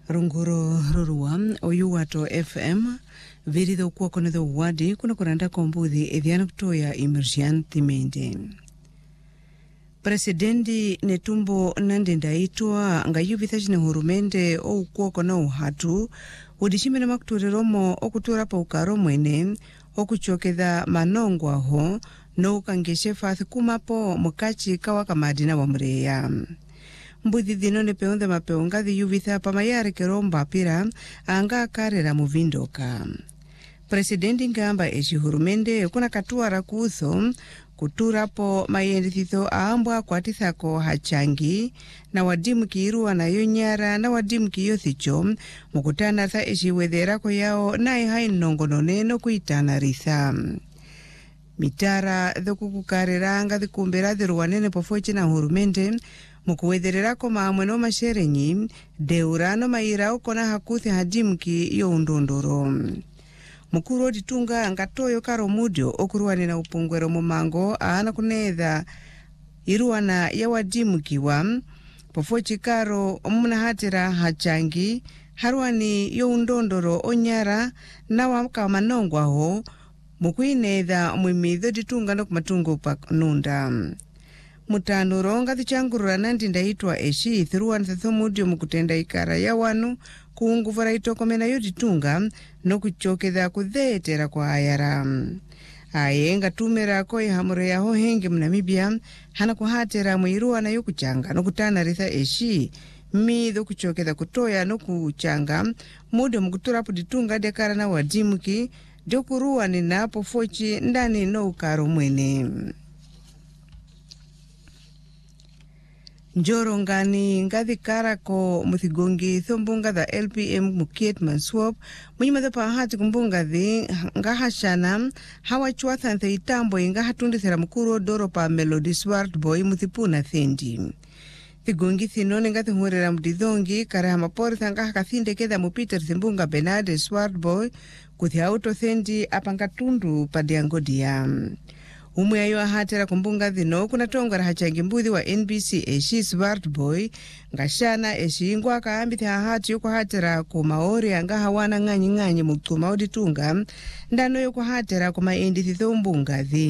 Runguro rurua oyuwato FM virido kuwa konedo wadi kuna kuranda kombuthi edhiana kutoya Emerjan Thimende. Presidenti Netumbo Nandi-Ndaitwah ngayubithashine hurumende o kuwa kona uhatu udishime na makutureromo okutura pa ukaro mwene okuchokeza manongwa ho no ukangeshe fathi kumapo mukachi kawaka madina wa mreya. Mbuthi dhinone peonde mapeonga dhiyuvitha pa mayari keromba pira anga karera muvindoka. Presidenti ngamba hurumende kuna katuara kutho kutura po mayendithitho aambwa kwa tithako hachangi na wadimu kiirua na yonyara na wadimu kiyothicho mukutana tha wedherako yao na ihai nongonone no kuitana ritha. Mitara dhokukukareranga dhikumbera dhiruwanene pofoche na hurumende mukuwethererako maamwe no masherenyi deurano maira ukona hakuthi hadimki yo undondoro. Mukuru oditunga ngatoyo karo mudio okuruwane na upungwero mumango aana kunedha iruwana ya wadimkiwa pofochi karo omuna hatira hachangi haruani yo undondoro onyara na waka manongwa ho mukuinedha mwimidho ditunga no kumatungo pa nunda. Mutano ronga thichangurura Nandi-Ndaitwah thiruwan thetho mudio mukutenda ikara ya wanu kuunguvara itokomena yoditunga no kuchokeza kudhetera kwa ayara. Ayenga tumera ko ihamure yaho henge mnamibia hana kuhatera mwiruwa na yokuchanga no kutana ritha midho kuchokeza kutoya no kuchanga mudio mukutura puditunga dekara na wadimki diokuruwa ni napo fochi ndani no ukaro mwene. Njoro ngani ngathi karako muthigongi thombunga the LPM Mukiet Manswap mwimadha pahati kumbunga thi ngahashana hawa chuatha nthe itambo inga hatundithera mukuru doro pa Melody Swart Boy muthipuna thendi. Thigongi thinone ngathi huerera mdidhongi kare mapori thanga kathinde kedha mupiter thimbunga Bernard Swart Boy kuthi auto thendi apangatundu padiangodia. Umwe ayo ahatera kumbunga dhino kuna tongwa rahachangi mbuthi wa NBC Swart Boy ngashana ingwa akaambithi ahati yuko hatera kumaori anga hawana nganyi mukuma oditunga ndano yuko hatera kuma endithitho mbunga dhi.